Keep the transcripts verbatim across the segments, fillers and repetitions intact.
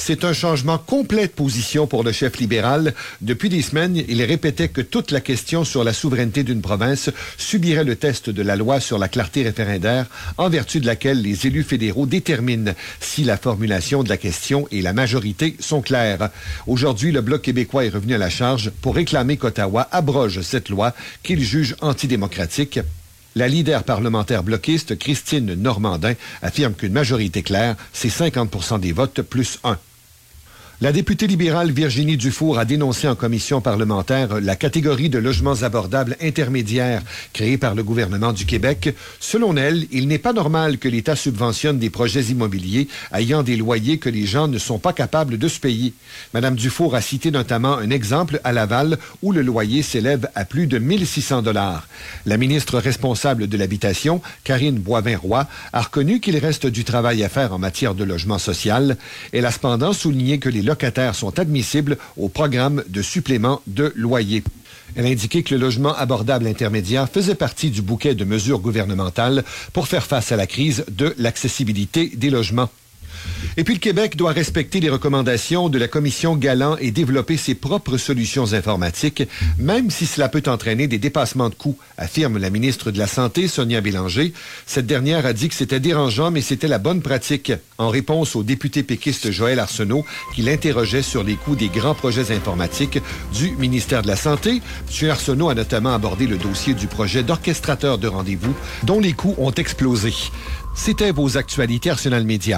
C'est un changement complet de position pour le chef libéral. Depuis des semaines, il répétait que toute la question sur la souveraineté d'une province subirait le test de la loi sur la clarté référendaire, en vertu de laquelle les élus fédéraux déterminent si la formulation de la question et la majorité sont claires. Aujourd'hui, le Bloc québécois est revenu à la charge pour réclamer qu'Ottawa abroge cette loi qu'il juge antidémocratique. La leader parlementaire bloquiste, Christine Normandin, affirme qu'une majorité claire, c'est cinquante pour cent des votes plus un. La députée libérale Virginie Dufour a dénoncé en commission parlementaire la catégorie de logements abordables intermédiaires créée par le gouvernement du Québec. Selon elle, il n'est pas normal que l'État subventionne des projets immobiliers ayant des loyers que les gens ne sont pas capables de se payer. Madame Dufour a cité notamment un exemple à Laval où le loyer s'élève à plus de mille six cents dollars. La ministre responsable de l'habitation, Karine Boivin-Roy, a reconnu qu'il reste du travail à faire en matière de logement social. Elle a cependant souligné que les locataires sont admissibles au programme de supplément de loyer. Elle a indiqué que le logement abordable intermédiaire faisait partie du bouquet de mesures gouvernementales pour faire face à la crise de l'accessibilité des logements. Et puis le Québec doit respecter les recommandations de la Commission Galland et développer ses propres solutions informatiques, même si cela peut entraîner des dépassements de coûts, affirme la ministre de la Santé, Sonia Bélanger. Cette dernière a dit que c'était dérangeant, mais c'était la bonne pratique, en réponse au député péquiste Joël Arsenault, qui l'interrogeait sur les coûts des grands projets informatiques du ministère de la Santé. M. Arsenault a notamment abordé le dossier du projet d'orchestrateur de rendez-vous, dont les coûts ont explosé. C'était vos actualités Arsenal Média.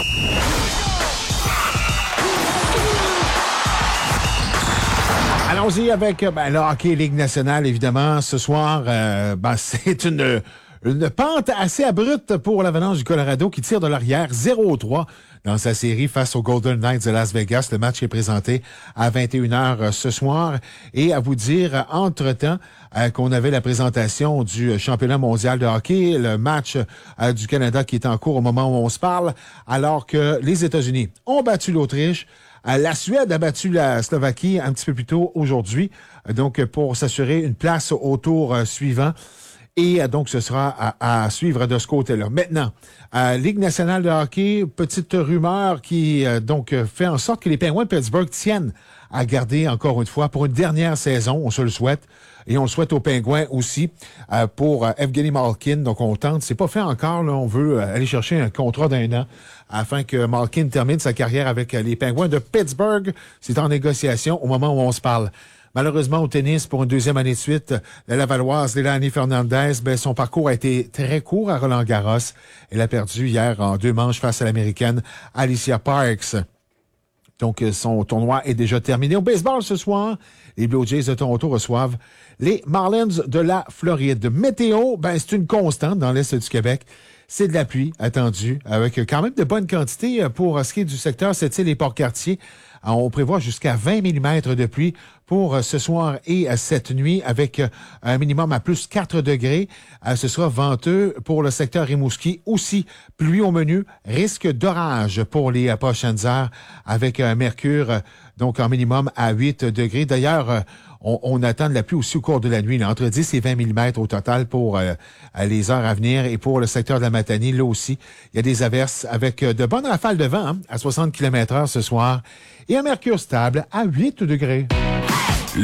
Allons-y avec ben, le hockey Ligue nationale, évidemment. Ce soir, euh, ben, c'est une, une pente assez abrupte pour l'Avalanche du Colorado qui tire de l'arrière zéro trois dans sa série face aux Golden Knights de Las Vegas. Le match est présenté à vingt et une heures ce soir. Et à vous dire, entre-temps, euh, qu'on avait la présentation du championnat mondial de hockey, le match euh, du Canada qui est en cours au moment où on se parle, alors que les États-Unis ont battu l'Autriche. La Suède a battu la Slovaquie un petit peu plus tôt aujourd'hui, donc pour s'assurer une place au tour suivant. Et donc, ce sera à, à suivre de ce côté-là. Maintenant, euh, Ligue nationale de hockey, petite rumeur qui euh, donc fait en sorte que les Penguins de Pittsburgh tiennent à garder encore une fois pour une dernière saison, on se le souhaite. Et on le souhaite aux Pingouins aussi euh, pour euh, Evgeny Malkin. Donc, on tente. C'est pas fait encore. Là, on veut euh, aller chercher un contrat d'un an afin que Malkin termine sa carrière avec euh, les Pingouins de Pittsburgh. C'est en négociation au moment où on se parle. Malheureusement, au tennis, pour une deuxième année de suite, la Lavalloise Leilani Fernandez, ben, son parcours a été très court à Roland-Garros. Elle a perdu hier en deux manches face à l'Américaine Alicia Parks. Donc, son tournoi est déjà terminé. Au baseball ce soir, les Blue Jays de Toronto reçoivent les Marlins de la Floride. Météo, ben, c'est une constante dans l'Est du Québec. C'est de la pluie attendue, avec quand même de bonnes quantités pour ce qui est du secteur Sept-Îles et Port-Cartier. On prévoit jusqu'à vingt millimètres de pluie pour ce soir et cette nuit, avec un minimum à plus quatre degrés. Ce sera venteux pour le secteur Rimouski. Aussi, pluie au menu, risque d'orage pour les prochaines heures, avec un mercure donc en minimum à huit degrés. D'ailleurs, on, on attend de la pluie aussi au cours de la nuit, là, entre dix et vingt millimètres au total pour euh, les heures à venir. Et pour le secteur de la Matanie, là aussi, il y a des averses avec de bonnes rafales de vent hein, à soixante kilomètres heure ce soir et un mercure stable à huit degrés.